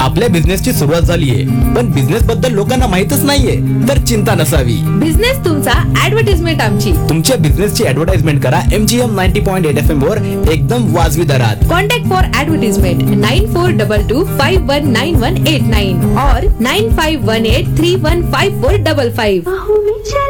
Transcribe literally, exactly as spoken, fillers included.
आपल्या बिझनेसची सुरुवात झालीये पण बिझनेस बद्दल लोकांना माहितच नाहीये, तर चिंता नसावी. बिझनेस तुमचा, ऍडव्हर्टाइजमेंट आमची. तुमच्या बिझनेसची ऍडव्हर्टाइजमेंट करा MGM ninety point eight F M वर एकदम वाजवी दरात. Contact for advertisement nine four double two five one nine one eight nine और nine five one eight three one five four double five.